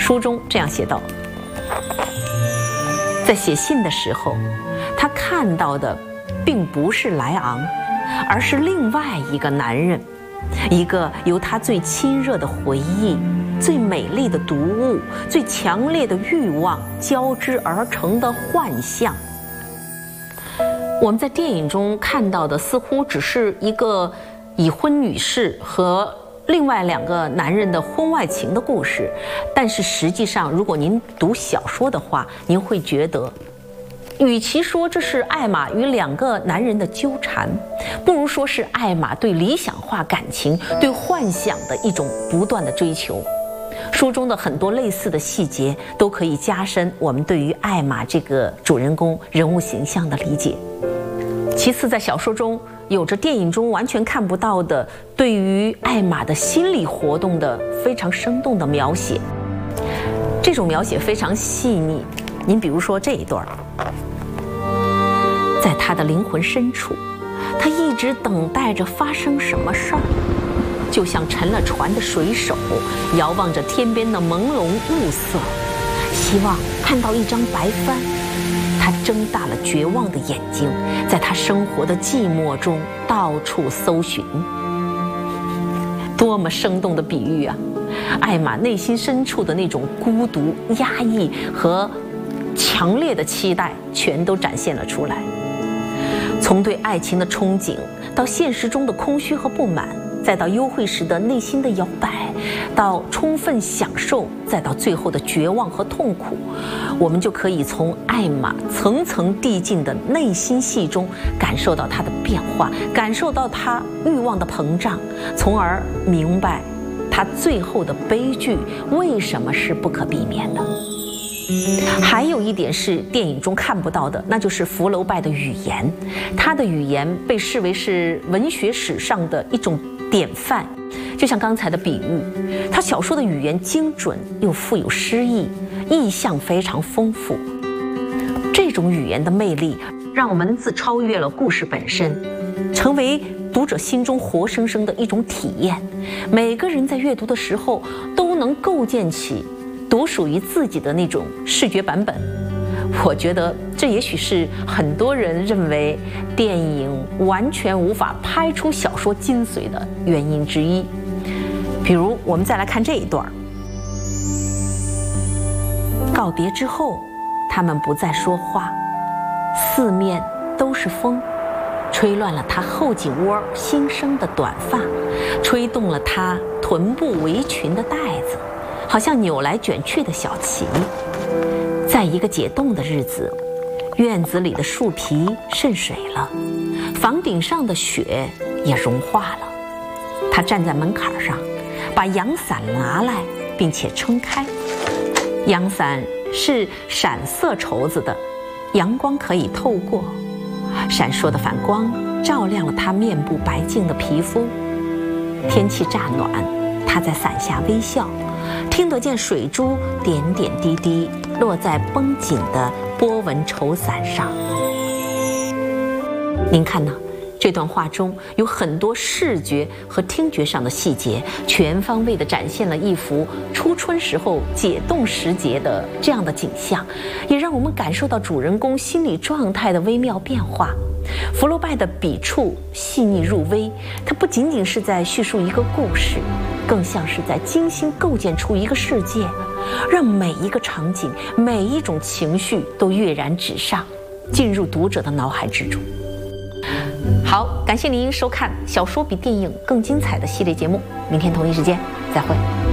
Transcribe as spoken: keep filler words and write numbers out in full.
书中这样写道：在写信的时候，他看到的并不是莱昂，而是另外一个男人，一个由他最亲热的回忆、最美丽的读物、最强烈的欲望交织而成的幻象。我们在电影中看到的似乎只是一个已婚女士和另外两个男人的婚外情的故事，但是实际上，如果您读小说的话，您会觉得，与其说这是艾玛与两个男人的纠缠，不如说是艾玛对理想化感情、对幻想的一种不断的追求。书中的很多类似的细节都可以加深我们对于艾玛这个主人公人物形象的理解。其次，在小说中有着电影中完全看不到的对于艾玛的心理活动的非常生动的描写，这种描写非常细腻。您比如说这一段，在他的灵魂深处，他一直等待着发生什么事儿，就像沉了船的水手遥望着天边的朦胧雾色，希望看到一张白帆。他睁大了绝望的眼睛，在他生活的寂寞中到处搜寻。多么生动的比喻啊！艾玛内心深处的那种孤独、压抑和强烈的期待全都展现了出来。从对爱情的憧憬，到现实中的空虚和不满，再到幽会时的内心的摇摆，到充分享受，再到最后的绝望和痛苦，我们就可以从艾玛层层递进的内心戏中感受到她的变化，感受到她欲望的膨胀，从而明白她最后的悲剧为什么是不可避免的。还有一点是电影中看不到的，那就是福楼拜的语言。他的语言被视为是文学史上的一种典范，就像刚才的比喻，他小说的语言精准又富有诗意，意象非常丰富。这种语言的魅力，让文字超越了故事本身，成为读者心中活生生的一种体验。每个人在阅读的时候，都能构建起独属于自己的那种视觉版本。我觉得这也许是很多人认为电影完全无法拍出小说精髓的原因之一。比如我们再来看这一段，告别之后，他们不再说话，四面都是风，吹乱了他后颈窝新生的短发，吹动了他臀部围裙的带子，好像扭来卷去的小旗。在一个解冻的日子，院子里的树皮渗水了，房顶上的雪也融化了。他站在门槛上，把阳伞拿来，并且撑开。阳伞是闪色绸子的，阳光可以透过，闪烁的反光照亮了他面部白净的皮肤。天气乍暖，他在伞下微笑，听得见水珠点点滴滴落在绷紧的波纹绸伞上。您看呢？这段话中有很多视觉和听觉上的细节，全方位地展现了一幅初春时候解冻时节的这样的景象，也让我们感受到主人公心理状态的微妙变化。福楼拜的笔触细腻入微，它不仅仅是在叙述一个故事，更像是在精心构建出一个世界，让每一个场景、每一种情绪都跃然纸上，进入读者的脑海之中。好，感谢您收看《小说比电影更精彩》的系列节目，明天同一时间再会。